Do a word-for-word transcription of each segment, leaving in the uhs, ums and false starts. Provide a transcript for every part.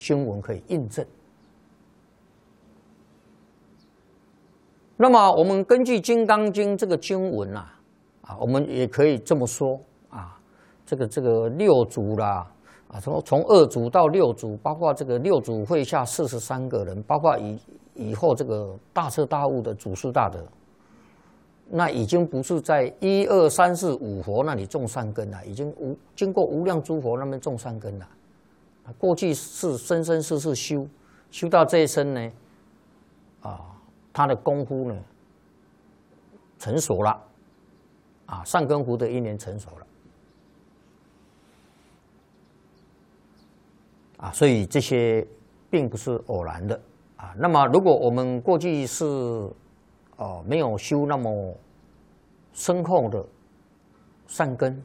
经文可以印证。那么我们根据《金刚经》这个经文啊，啊，我们也可以这么说啊，这个这个六祖啦，啊，从从二祖到六祖，包括这个六祖会下四十三个人，包括以以后这个大彻大悟的祖师大德，那已经不是在一二三四五佛那里种善根了，已经无经过无量诸佛那边种善根了。过去是生生世世修，修到这一生呢，啊。他的功夫呢成熟了，啊，善根福德因缘成熟了，啊，所以这些并不是偶然的啊。那么，如果我们过去是哦没有修那么深厚的善根，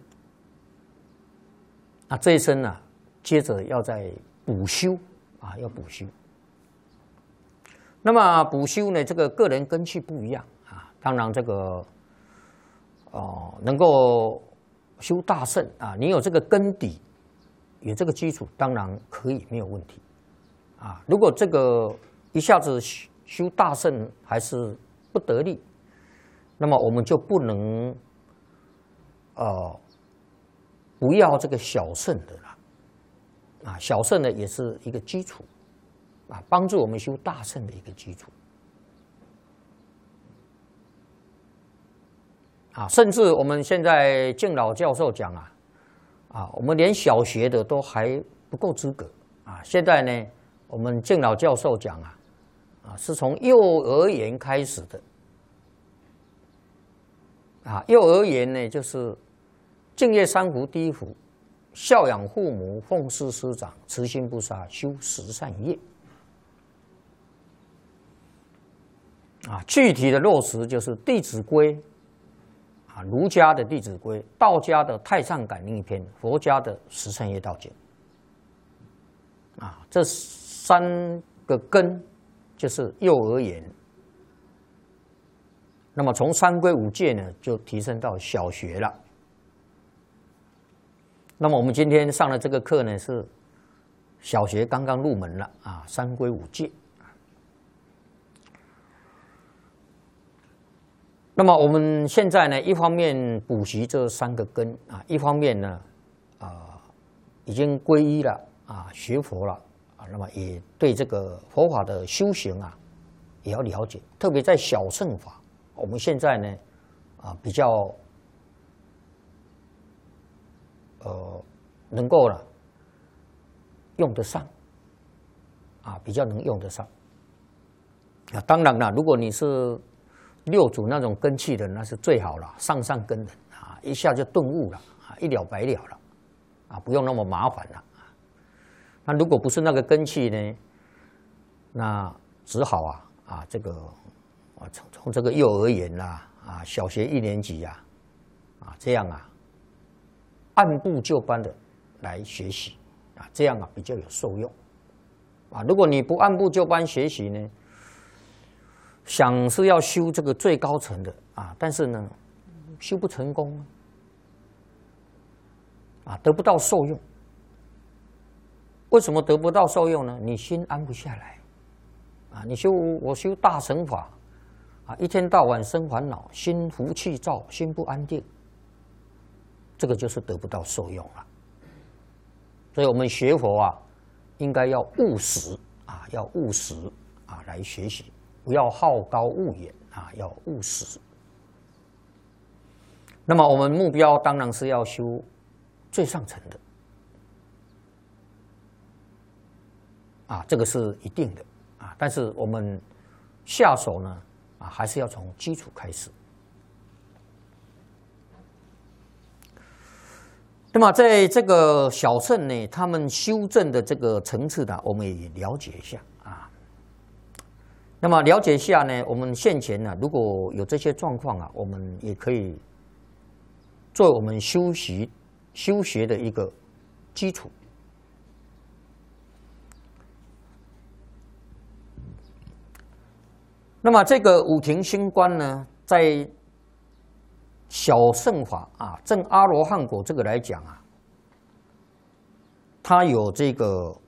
那这一生呢、啊，接着要再补修啊，要补修。那么补修呢，这个个人根器不一样啊。当然，这个哦、呃、能够修大圣啊，你有这个根底，有这个基础，当然可以没有问题啊。如果这个一下子修大圣还是不得力，那么我们就不能呃不要这个小圣的了啊。小圣呢也是一个基础。啊，帮助我们修大圣的一个基础啊，甚至我们现在敬老教授讲啊，啊，我们连小学的都还不够资格啊。现在呢，我们敬老教授讲啊，啊，是从幼儿园开始的啊。幼儿园呢，就是敬业三福第一福，孝养父母，奉事师长，慈心不杀，修十善业。啊，具体的落实就是《弟子规》啊，儒家的《弟子规》，道家的《太上感应篇》，佛家的《十善业道经》啊，这三个根就是幼儿园。那么从三规五戒呢，就提升到小学了。那么我们今天上的这个课呢，是小学刚刚入门了啊，三规五戒。那么我们现在呢，一方面补习这三个根啊，一方面呢，啊、呃，已经皈依了啊，学佛了啊，那么也对这个佛法的修行啊，也要了解，特别在小乘法，我们现在呢，啊，比较呃能够了用得上，啊，比较能用得上啊。当然了，如果你是六祖那种根器的，那是最好了，上上根的啊，一下就顿悟了啊，一了百了了啊，不用那么麻烦了。那如果不是那个根器呢，那只好啊啊这个啊从从这个幼儿园啦啊小学一年级呀 啊, 啊这样啊按部就班的来学习啊，这样啊比较有受用啊。如果你不按部就班学习呢，想是要修这个最高层的啊，但是呢，修不成功啊，得不到受用。为什么得不到受用呢？你心安不下来啊！你修我修大乘法啊，一天到晚生烦恼，心浮气躁，心不安定，这个就是得不到受用了。所以我们学佛啊，应该要务实啊，要务实啊来学习。不要好高骛远啊，要务实。那么我们目标当然是要修最上层的啊，这个是一定的啊。但是我们下手呢啊，还是要从基础开始。那么在这个小乘呢，他们修正的这个层次呢，我们也了解一下啊。那么了解一下呢，我们现前呢，如果有这些状况啊，我们也可以做我们修习修学的一个基础。那么这个五停心观呢，在小乘法啊，证阿罗汉果这个来讲啊，它有这个